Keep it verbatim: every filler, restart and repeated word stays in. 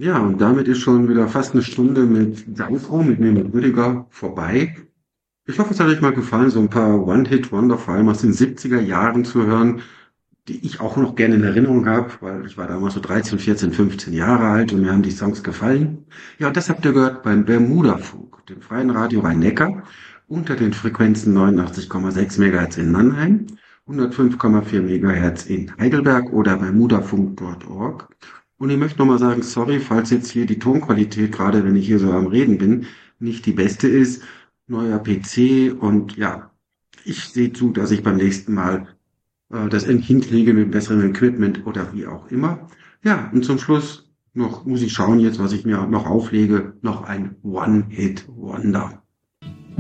Ja, und damit ist schon wieder fast eine Stunde mit Jungfrau, mit mir, mit Rüdiger vorbei. Ich hoffe, es hat euch mal gefallen, so ein paar One-Hit-Wonder, vor allem aus den siebziger Jahren zu hören, die ich auch noch gerne in Erinnerung habe, weil ich war damals so dreizehn, vierzehn, fünfzehn Jahre alt und mir haben die Songs gefallen. Ja, und das habt ihr gehört beim Bermuda-Funk, dem freien Radio Rhein-Neckar, unter den Frequenzen neunundachtzig Komma sechs Megahertz in Mannheim, hundertfünf Komma vier Megahertz in Heidelberg oder bermudafunk Punkt org. Und ich möchte nochmal sagen, sorry, falls jetzt hier die Tonqualität, gerade wenn ich hier so am Reden bin, nicht die beste ist. Neuer P C und ja, ich sehe zu, dass ich beim nächsten Mal äh, das hinkriege mit besserem Equipment oder wie auch immer. Ja, und zum Schluss noch muss ich schauen jetzt, was ich mir noch auflege, noch ein One-Hit-Wonder.